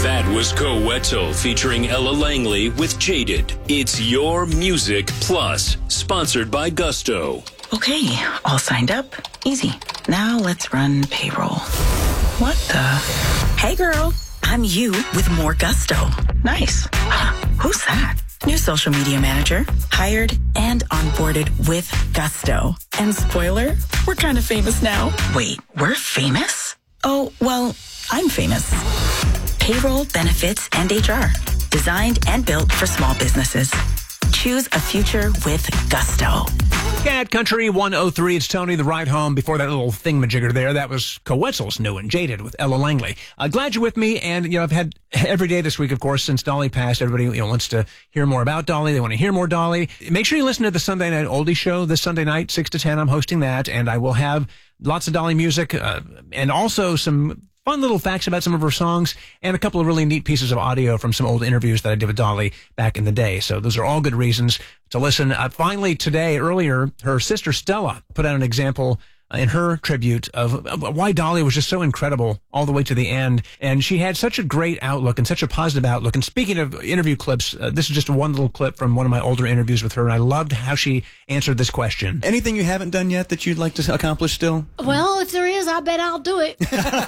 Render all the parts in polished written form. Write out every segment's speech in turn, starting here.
That was Coetzel featuring Ella Langley with Jaded. It's Your Music Plus, sponsored by Gusto. Okay, all signed up. Easy. Now let's run payroll. What the? Hey girl, I'm you with more Gusto. Nice. Who's that? New social media manager, hired and onboarded with Gusto. And spoiler, we're kind of famous now. Wait, we're famous? Oh, well, I'm famous. Payroll, benefits, and HR. Designed and built for small businesses. Choose a future with Gusto. Cat Country 103, it's Tony, the ride home. Before that little thingamajigger there, that was Coetzel's new and Jaded with Ella Langley. Glad you're with me, and, I've had every day this week, of course, since Dolly passed, everybody, wants to hear more about Dolly. They want to hear more Dolly. Make sure you listen to the Sunday Night Oldie Show this Sunday night, 6 to 10. I'm hosting that, and I will have lots of Dolly music, and also some fun little facts about some of her songs, and a couple of really neat pieces of audio from some old interviews that I did with Dolly back in the day. So those are all good reasons to listen. Finally, earlier, her sister Stella put out an example in her tribute of why Dolly was just so incredible all the way to the end. And she had such a great outlook and such a positive outlook. And speaking of interview clips, this is just one little clip from one of my older interviews with her, and I loved how she answered this question. Anything you haven't done yet that you'd like to accomplish still? Well, if there is, I bet I'll do it.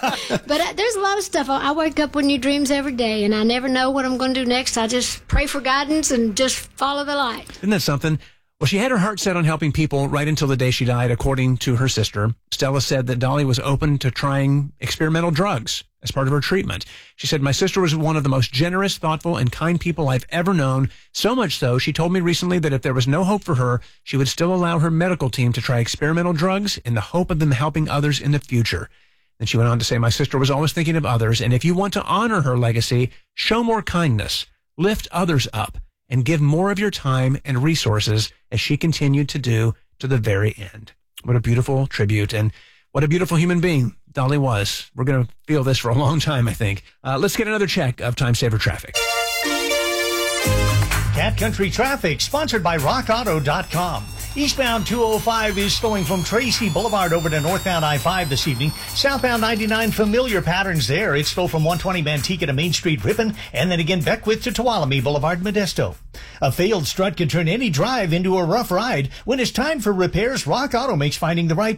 But there's a lot of stuff. I wake up with new dreams every day, and I never know what I'm going to do next. I just pray for guidance and just follow the light. Isn't that something? Well, she had her heart set on helping people right until the day she died, according to her sister. Stella said that Dolly was open to trying experimental drugs as part of her treatment. She said, "My sister was one of the most generous, thoughtful, and kind people I've ever known. So much so, she told me recently that if there was no hope for her, she would still allow her medical team to try experimental drugs in the hope of them helping others in the future." And she went on to say, "My sister was always thinking of others, and if you want to honor her legacy, show more kindness, lift others up, and give more of your time and resources as she continued to do to the very end." What a beautiful tribute, and what a beautiful human being Dolly was. We're going to feel this for a long time, I think. Let's get another check of Time Saver traffic. Cat Country Traffic, sponsored by RockAuto.com. Eastbound 205 is slowing from Tracy Boulevard over to northbound I-5 this evening. Southbound 99, familiar patterns there. It's slow from 120 Manteca to Main Street Ripon, and then again Beckwith to Tuolumne Boulevard Modesto. A failed strut can turn any drive into a rough ride. When it's time for repairs, Rock Auto makes finding the right